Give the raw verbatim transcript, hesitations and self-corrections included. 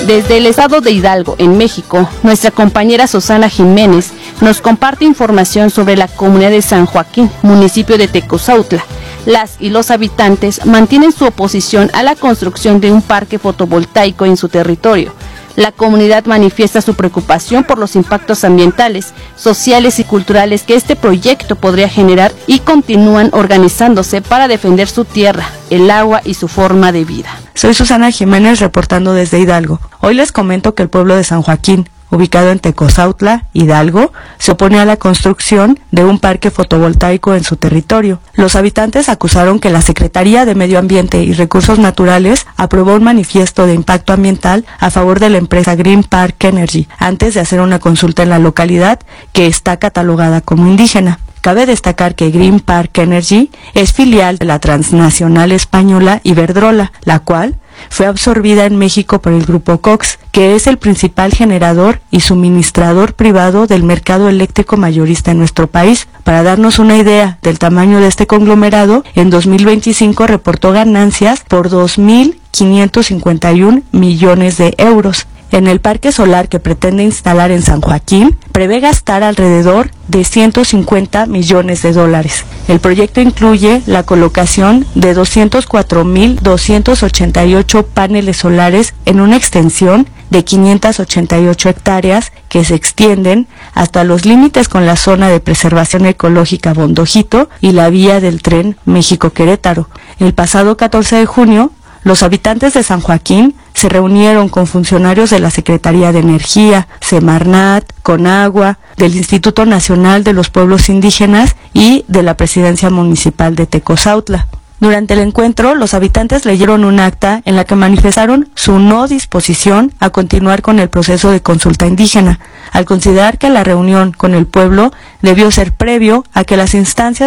Desde el estado de Hidalgo, en México, nuestra compañera Susana Jiménez nos comparte información sobre la comunidad de San Joaquín, municipio de Tecozautla. Las y los habitantes mantienen su oposición a la construcción de un parque fotovoltaico en su territorio. La comunidad manifiesta su preocupación por los impactos ambientales, sociales y culturales que este proyecto podría generar y continúan organizándose para defender su tierra, el agua y su forma de vida. Soy Susana Jiménez reportando desde Hidalgo. Hoy les comento que el pueblo de San Joaquín, ubicado en Tecozautla, Hidalgo, se opone a la construcción de un parque fotovoltaico en su territorio. Los habitantes acusaron que la Secretaría de Medio Ambiente y Recursos Naturales aprobó un manifiesto de impacto ambiental a favor de la empresa Green Park Energy, antes de hacer una consulta en la localidad que está catalogada como indígena. Cabe destacar que Green Park Energy es filial de la transnacional española Iberdrola, la cual fue absorbida en México por el grupo Cox, que es el principal generador y suministrador privado del mercado eléctrico mayorista en nuestro país. Para darnos una idea del tamaño de este conglomerado, en dos mil veinticinco reportó ganancias por dos mil quinientos cincuenta y un millones de euros. En el parque solar que pretende instalar en San Joaquín, prevé gastar alrededor de ciento cincuenta millones de dólares. El proyecto incluye la colocación de doscientos cuatro mil doscientos ochenta y ocho paneles solares en una extensión de quinientas ochenta y ocho hectáreas que se extienden hasta los límites con la zona de preservación ecológica Bondojito y la vía del tren México-Querétaro. El pasado catorce de junio, los habitantes de San Joaquín se reunieron con funcionarios de la Secretaría de Energía, Semarnat, Conagua, del Instituto Nacional de los Pueblos Indígenas y de la Presidencia Municipal de Tecozautla. Durante el encuentro, los habitantes leyeron un acta en la que manifestaron su no disposición a continuar con el proceso de consulta indígena, al considerar que la reunión con el pueblo debió ser previo a que las instancias